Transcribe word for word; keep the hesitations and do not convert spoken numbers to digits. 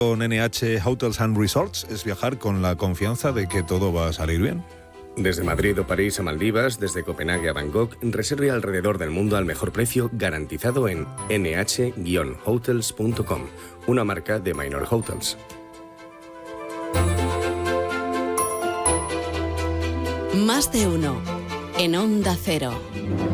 Con N H Hotels and Resorts es viajar con la confianza de que todo va a salir bien. Desde Madrid o París a Maldivas, desde Copenhague a Bangkok, reserve alrededor del mundo al mejor precio garantizado en ene hache hotels punto com, una marca de Minor Hotels. Más de uno en Onda Cero.